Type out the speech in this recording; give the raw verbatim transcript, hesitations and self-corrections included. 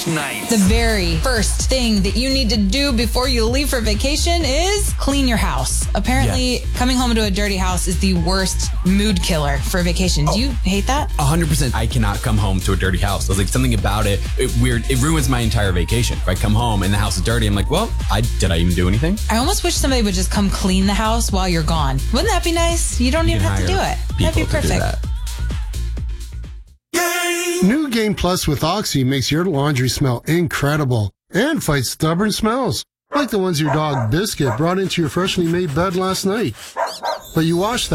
beach night. The very first thing that you need to do before you leave for vacation is clean your house. Apparently, Yeah. coming home to a dirty house is the worst mood killer for a vacation. Do you hate that? A hundred percent. I cannot come home to a dirty house. There's like something about it. It weird. It ruins my entire vacation. If I come home and the house is dirty, I'm like, well, I did I even do anything? I almost wish somebody would just come clean the house while you're gone. Wouldn't that be nice? You don't You even can have to do hire it. That'd be people to do perfect. that. New Game Plus with Oxy makes your laundry smell incredible and fights stubborn smells, like the ones your dog Biscuit brought into your freshly made bed last night. But you wash that